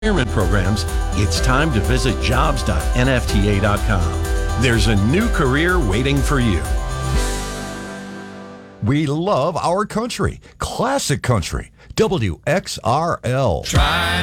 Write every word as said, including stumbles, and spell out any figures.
retirement programs, it's time to visit jobs dot N F T A dot com. There's a new career waiting for you. We love our country. Classic country. W X R L. Try